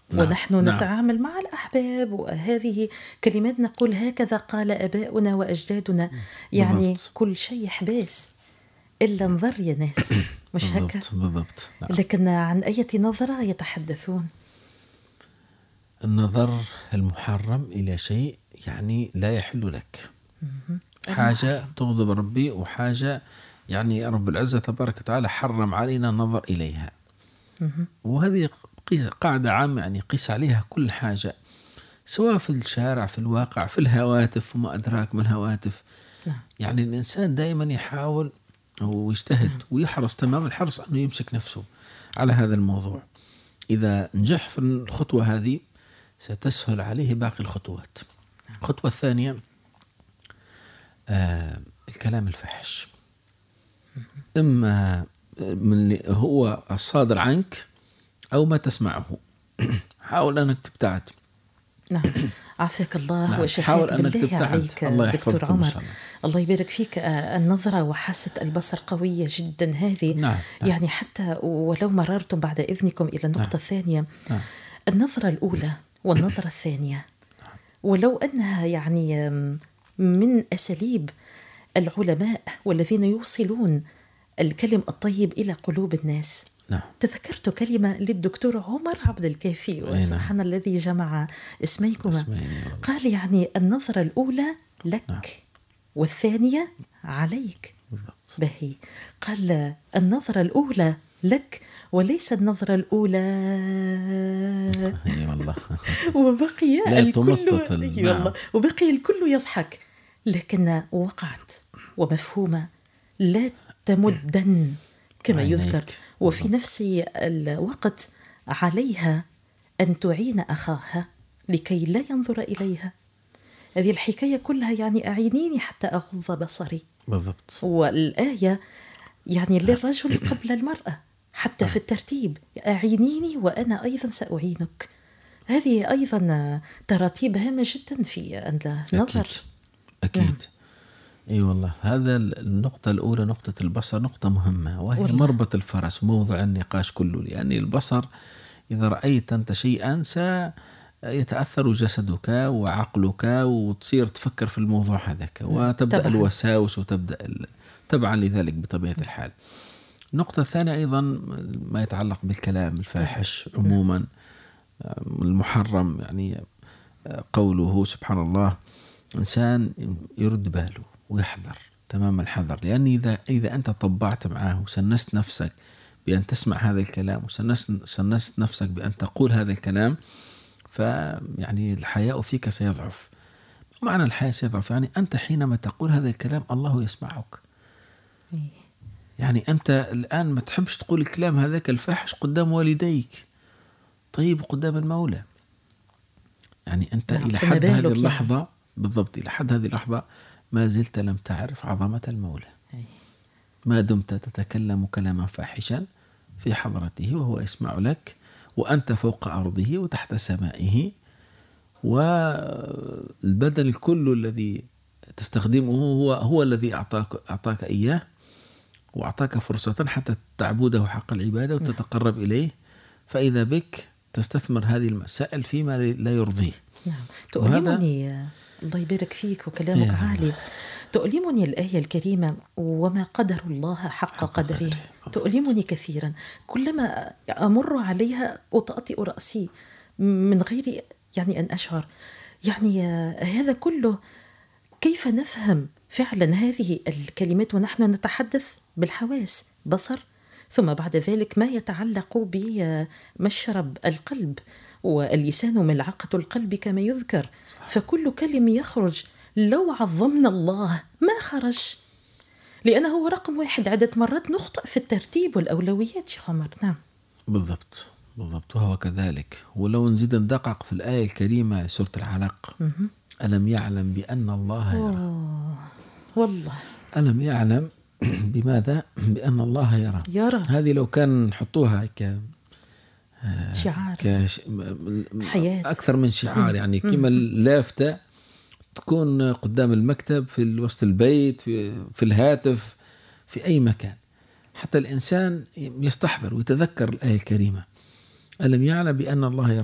ونحن نعم نتعامل مع الأحباب، وهذه كلمات نقول هكذا قال آباؤنا وأجدادنا. يعني بالضبط كل شيء حباس إلا نظر يا ناس، مش هكا؟ بالضبط نعم. لكن عن أي نظرة يتحدثون؟ النظر المحرم إلى شيء يعني لا يحل لك، حاجة المحرم. تغضب ربي، وحاجة يعني رب العزة تبارك وتعالى حرم علينا النظر إليها. وهذه قاعدة عامة، يعني قيس عليها كل حاجة، سواء في الشارع، في الواقع، في الهواتف وما أدراك ما الهواتف. نعم. يعني الإنسان دائما يحاول ويجتهد ويحرص تمام الحرص أنه يمسك نفسه على هذا الموضوع. إذا نجح في الخطوة هذه ستسهل عليه باقي الخطوات. الخطوة الثانية الكلام الفاحش، إما من اللي هو الصادر عنك أو ما تسمعه. حاول أنك تبتعد. نعم. عافاك الله نعم. وشفاك حاول أنك بالله تبتعد. عليك الله دكتور يحفظكم إن عمر. شاء الله. الله يبارك فيك. النظرة وحاسة البصر قوية جدا هذه. نعم. يعني حتى ولو مررتم بعد إذنكم إلى النقطة الثانية، النظرة الأولى والنظرة الثانية، ولو أنها يعني من أساليب العلماء والذين يوصلون الكلم الطيب إلى قلوب الناس. نعم. تذكرت كلمة للدكتور عمر عبد الكافي، وسبحان الذي جمع اسميكما. قال يعني النظرة الأولى لك والثانية عليك. بهي قال النظرة الأولى لك وليس النظرة الأولى والله. وبقي الكل نعم. وبقي الكل يضحك، لكن وقعت ومفهومة لا تمدن كما يذكر، وفي نفس الوقت عليها أن تعين أخاها لكي لا ينظر إليها. هذه الحكاية كلها يعني أعينيني حتى أغض بصري. بالضبط. والآية يعني للرجل قبل المرأة حتى في الترتيب، أعينيني وأنا أيضا سأعينك. هذه أيضا تراتيب هامة جدا في النظر. أكيد. نعم. أي والله. هذا النقطة الأولى، نقطة البصر، نقطة مهمة، وهي مربط الفرس، موضع النقاش كله. لأن البصر إذا رأيت أنت شيئا سيتأثر جسدك وعقلك، وتصير تفكر في الموضوع هذاك، وتبدأ طبعا الوساوس، وتبدأ تبعا لذلك بطبيعة الحال. النقطة الثانية أيضا ما يتعلق بالكلام الفاحش عموما المحرم. يعني قوله سبحان الله، إنسان يرد باله ويحذر تمام الحذر. لأن إذا أنت طبعت معه وسنست نفسك بأن تسمع هذا الكلام، وسنست نفسك بأن تقول هذا الكلام، فيعني الحياء فيك سيضعف. معنى الحياء سيضعف يعني أنت حينما تقول هذا الكلام الله يسمعك. يعني أنت الآن ما تحبش تقول الكلام هذاك الفاحش قدام والديك، طيب قدام المولى. يعني أنت إلى حد هذه اللحظة بالضبط، إلى حد هذه اللحظة ما زلت لم تعرف عظمة المولى، ما دمت تتكلم كلاما فاحشا في حضرته وهو يسمع لك، وأنت فوق أرضه وتحت سمائه، والبدن الكل الذي تستخدمه هو الذي أعطاك إياه، وأعطاك فرصة حتى تعبده حق العبادة وتتقرب إليه. فإذا بك تستثمر هذه المسائل فيما لا يرضيه. نعم. تؤلمني الله يبارك فيك وكلامك عالي. تؤلمني الآية الكريمة وما قدر الله حق قدره. تؤلمني كثيرا، كلما أمر عليها أطأطئ رأسي من غير يعني أن أشعر. يعني هذا كله كيف نفهم فعلا هذه الكلمات ونحن نتحدث بالحواس، بصر، ثم بعد ذلك ما يتعلق بمشرب القلب، واللسان ملعقة القلب كما يذكر. فكل كلمة يخرج لو عظمنا الله ما خرج، لأنه هو رقم واحد. عدة مرات نخطئ في الترتيب والأولويات شيخ عمر. نعم بالضبط بالضبط، وهو كذلك. ولو نزيد ندقق في الآية الكريمة سورة العلق، ألم يعلم بأن الله يرى. والله ألم يعلم بماذا؟ بأن الله يرى. هذه لو كان نحطوها شعار حياة أكثر من شعار، يعني كما اللافتة تكون قدام المكتب، في وسط البيت، في الهاتف، في أي مكان، حتى الإنسان يستحضر ويتذكر الآية الكريمة. ألم يعلم بأن الله يرى.